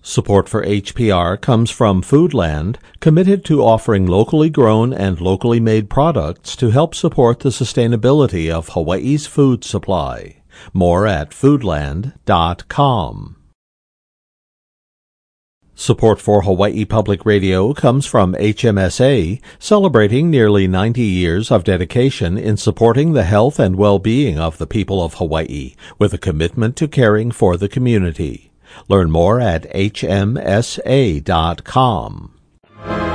Support for HPR comes from Foodland, committed to offering locally grown and locally made products to help support the sustainability of Hawaii's food supply. More at foodland.com. Support for Hawaii Public Radio comes from HMSA, celebrating nearly 90 years of dedication in supporting the health and well-being of the people of Hawaii, with a commitment to caring for the community. Learn more at hmsa.com.